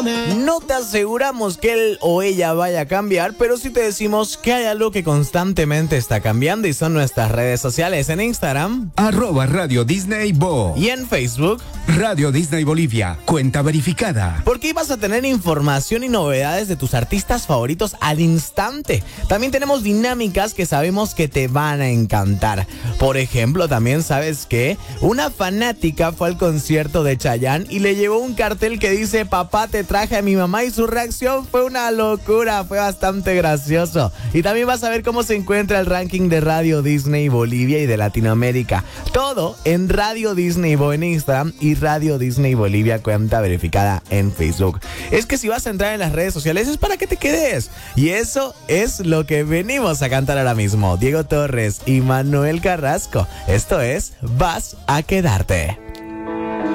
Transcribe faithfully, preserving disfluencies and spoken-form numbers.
No te aseguramos que él o ella vaya a cambiar, pero sí te decimos que hay algo que constantemente está cambiando y son nuestras redes sociales en Instagram, arroba Radio Disney Bo, y en Facebook, Radio Disney Bolivia, cuenta verificada. Porque ahí vas a tener información y novedades de tus artistas favoritos al instante. También tenemos dinámicas que sabemos que te van a encantar. Por ejemplo, también sabes que una fanática fue al concierto de Chayanne y le llevó un cartel que dice "Papá, te traje a mi mamá", y su reacción fue una locura, fue bastante gracioso. Y también vas a ver cómo se encuentra el ranking de Radio Disney Bolivia y de Latinoamérica. Todo en Radio Disney Bo en Instagram y Radio Disney Bolivia, cuenta verificada en Facebook. Es que si vas a entrar en las redes sociales es para que te quedes. Y eso es lo que venimos a cantar ahora mismo. Diego Torres y Manuel Carrasco. Esto es Vas a Quedarte.